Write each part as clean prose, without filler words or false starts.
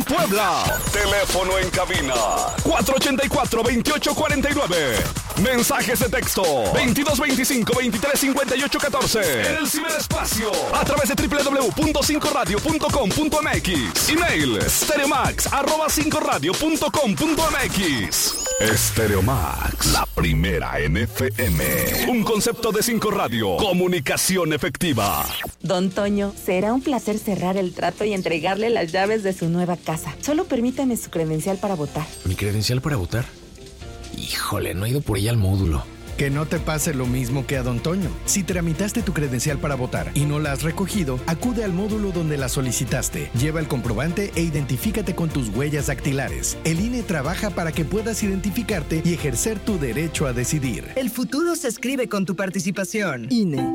Puebla. Teléfono en cabina 484-2849. Mensajes de texto 2225-235814. En el ciberespacio a través de www.5radio.com.mx. Email stereomax@5radio.com.mx. Stereomax, la primera en FM. Un concepto de 5 Radio. Comunicación efectiva. Don Toño, será un placer cerrar el trato y entregarle las llaves de su nueva casa. Solo permítame su credencial para votar. ¿Mi credencial para votar? Híjole, no he ido por ella al módulo. Que no te pase lo mismo que a Don Toño. Si tramitaste tu credencial para votar y no la has recogido, acude al módulo donde la solicitaste. Lleva el comprobante e identifícate con tus huellas dactilares. El INE trabaja para que puedas identificarte y ejercer tu derecho a decidir. El futuro se escribe con tu participación. INE.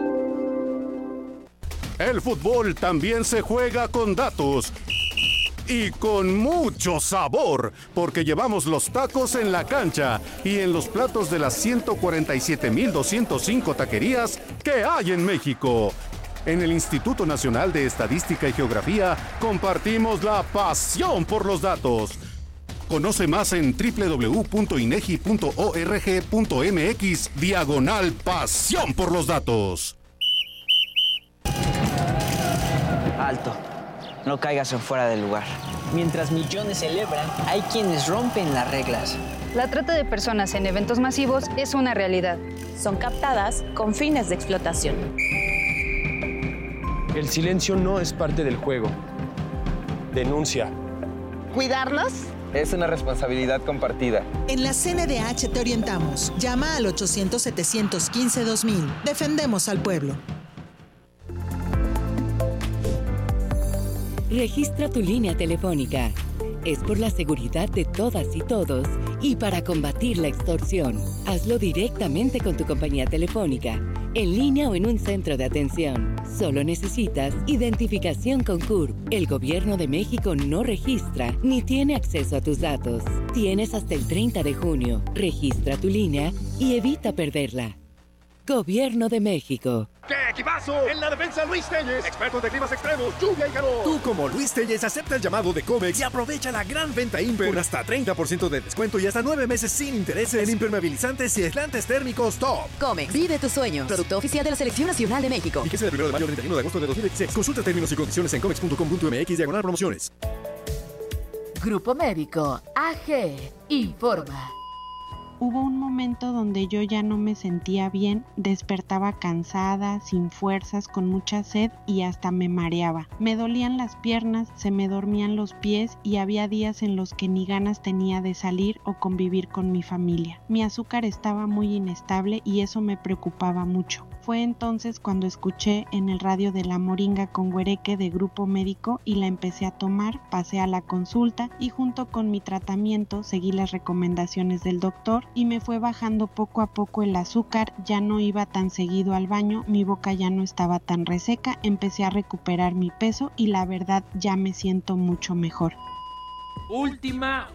El fútbol también se juega con datos. Y con mucho sabor, porque llevamos los tacos en la cancha y en los platos de las 147,205 taquerías que hay en México. En el Instituto Nacional de Estadística y Geografía compartimos la pasión por los datos. Conoce más en www.inegi.org.mx/pasión por los datos. Alto. No caigas en fuera del lugar. Mientras millones celebran, hay quienes rompen las reglas. La trata de personas en eventos masivos es una realidad. Son captadas con fines de explotación. El silencio no es parte del juego. Denuncia. ¿Cuidarnos? Es una responsabilidad compartida. En la CNDH te orientamos. Llama al 800-715-2000. Defendemos al pueblo. Registra tu línea telefónica. Es por la seguridad de todas y todos y para combatir la extorsión. Hazlo directamente con tu compañía telefónica, en línea o en un centro de atención. Solo necesitas identificación con CURP. El Gobierno de México no registra ni tiene acceso a tus datos. Tienes hasta el 30 de junio. Registra tu línea y evita perderla. Gobierno de México. ¡Qué equipazo! En la defensa, Luis Telles, expertos de climas extremos, lluvia y calor. Tú, como Luis Telles, acepta el llamado de Comex y aprovecha la gran venta Imper con hasta 30% de descuento y hasta 9 meses sin intereses en impermeabilizantes y aislantes térmicos top. Comex, vive tus sueños. Producto oficial de la Selección Nacional de México. Fíjese del 1 de mayo al 31 de agosto de 2016. Consulta términos y condiciones en comex.com.mx/promociones. Grupo Médico AG informa. Hubo un momento donde yo ya no me sentía bien, despertaba cansada, sin fuerzas, con mucha sed y hasta me mareaba. Me dolían las piernas, se me dormían los pies y había días en los que ni ganas tenía de salir o convivir con mi familia. Mi azúcar estaba muy inestable y eso me preocupaba mucho. Fue entonces cuando escuché en el radio de La Moringa con Güereque de Grupo Médico y la empecé a tomar, pasé a la consulta y junto con mi tratamiento seguí las recomendaciones del doctor y me fue bajando poco a poco el azúcar, ya no iba tan seguido al baño, mi boca ya no estaba tan reseca, empecé a recuperar mi peso y la verdad ya me siento mucho mejor. Última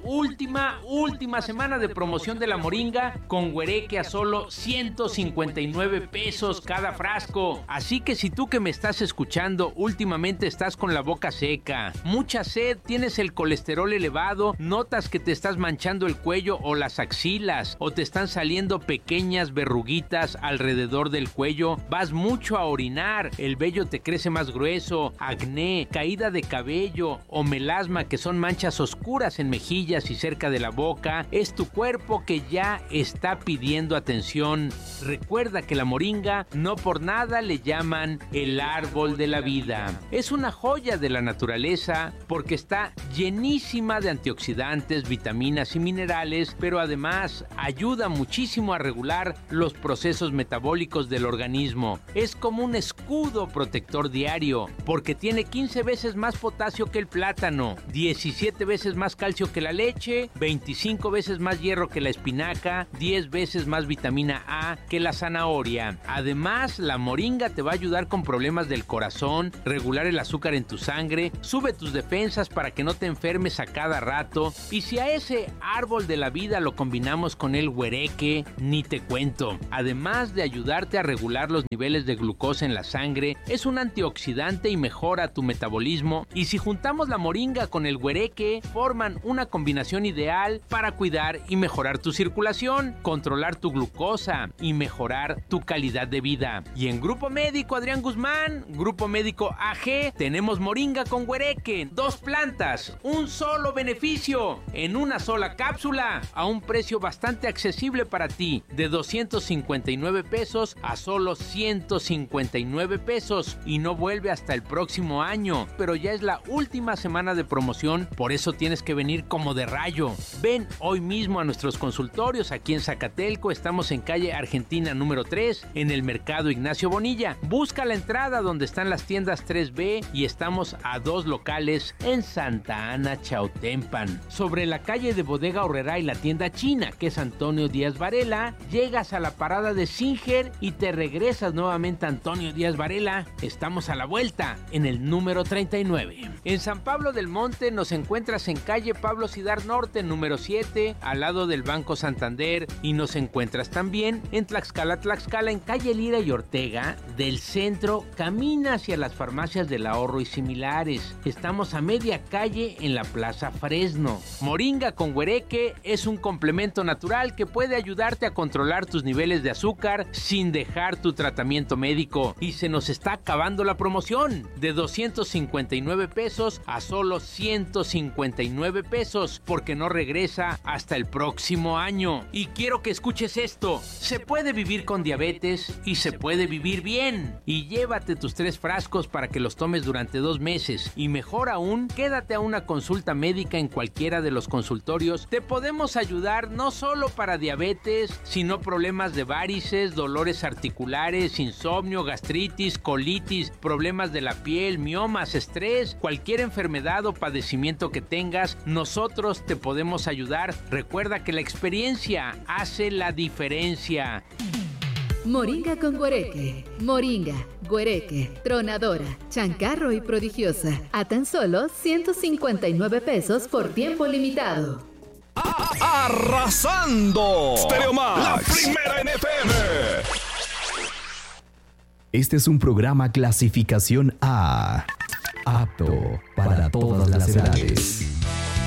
semana de promoción de La Moringa con Güereque a solo 159 pesos cada frasco. Así que si tú que me estás escuchando últimamente estás con la boca seca, mucha sed, tienes el colesterol elevado, notas que te estás manchando el cuello o las axilas o te están saliendo pequeñas verruguitas alrededor del cuello, vas mucho a orinar, el vello te crece más grueso, acné, caída de cabello o melasma que son manchas oscuras en mejillas y cerca de la boca, es tu cuerpo que ya está pidiendo atención. Recuerda que la moringa no por nada le llaman el árbol de la vida. Es una joya de la naturaleza porque está llenísima de antioxidantes, vitaminas y minerales, pero además ayuda muchísimo a regular los procesos metabólicos del organismo. Es como un escudo protector diario porque tiene 15 veces más potasio que el plátano, 17 veces veces más calcio que la leche, 25 veces más hierro que la espinaca, 10 veces más vitamina A que la zanahoria. Además, la moringa te va a ayudar con problemas del corazón, regular el azúcar en tu sangre, sube tus defensas para que no te enfermes a cada rato. Y si a ese árbol de la vida lo combinamos con el güereque, ni te cuento. Además de ayudarte a regular los niveles de glucosa en la sangre, es un antioxidante y mejora tu metabolismo. Y si juntamos la moringa con el güereque, forman una combinación ideal para cuidar y mejorar tu circulación, controlar tu glucosa y mejorar tu calidad de vida. Y en Grupo Médico Adrián Guzmán, Grupo Médico AG, tenemos moringa con güereque, 2 plantas, un solo beneficio, en una sola cápsula, a un precio bastante accesible para ti, de 259 pesos a solo 159 pesos, y no vuelve hasta el próximo año, pero ya es la última semana de promoción, por eso tienes que venir como de rayo. Ven hoy mismo a nuestros consultorios aquí en Zacatelco, estamos en calle Argentina número 3, en el Mercado Ignacio Bonilla. Busca la entrada donde están las tiendas 3B y estamos a 2 locales en Santa Ana, Chautempan. Sobre la calle de Bodega Aurrerá y la tienda china, que es Antonio Díaz Varela, llegas a la parada de Singer y te regresas nuevamente a Antonio Díaz Varela. Estamos a la vuelta, en el número 39. En San Pablo del Monte nos encuentras en calle Pablo Cidar Norte, número 7, al lado del Banco Santander, y nos encuentras también en Tlaxcala, en calle Lira y Ortega, del centro, camina hacia las farmacias del ahorro y similares. Estamos a media calle en la Plaza Fresno. Moringa con güereque es un complemento natural que puede ayudarte a controlar tus niveles de azúcar sin dejar tu tratamiento médico. Y se nos está acabando la promoción, de 259 pesos a solo 159 pesos, porque no regresa hasta el próximo año. Y quiero que escuches esto: se puede vivir con diabetes y se puede vivir bien. Y llévate tus 3 frascos para que los tomes durante 2 meses. Y mejor aún, quédate a una consulta médica en cualquiera de los consultorios. Te podemos ayudar no solo para diabetes, sino problemas de varices, dolores articulares, insomnio, gastritis, colitis, problemas de la piel, miomas, estrés, cualquier enfermedad o padecimiento que tengas, nosotros te podemos ayudar. Recuerda que la experiencia hace la diferencia. Moringa con güereque. Moringa, güereque, tronadora, chancarro y prodigiosa. A tan solo 159 pesos por tiempo limitado. ¡Arrasando! Stereo Max, la primera en FM. Este es un programa clasificación A, apto para todas las edades.